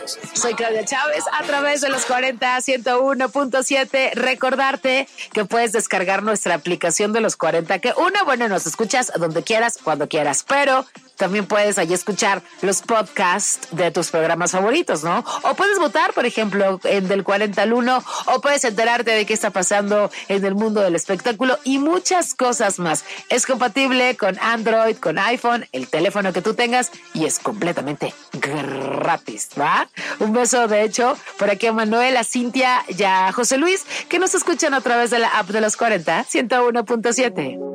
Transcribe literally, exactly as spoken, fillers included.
favoritos. Soy Claudia Chávez a través de los cuarenta, ciento uno punto siete. Recordarte que puedes descargar nuestra aplicación de los cuarenta, que una, bueno, nos escuchas donde quieras, cuando quieras, pero también puedes allí escuchar los podcasts de tus programas favoritos, ¿no? O puedes votar, por ejemplo, en Del cuarenta al uno, o puedes enterarte de qué está pasando en el mundo del espectáculo y muchas cosas más. Es compatible con Android, con iPhone, el teléfono que tú tengas, y es completamente gratis, ¿va? Un beso, de hecho, por aquí a Manuel, a Cintia y a José Luis, que nos escuchan a través de la app de los cuarenta, ciento uno punto siete.